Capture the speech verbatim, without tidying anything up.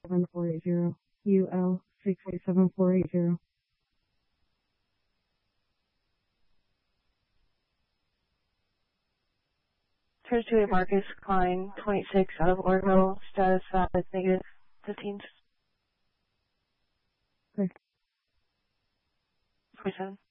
seven four eight zero. U L six eight seven four eight zero. Turns to a Marcus Klein, twenty-six, out of orbital, status valid, negative fifteen. Okay. twenty-seven.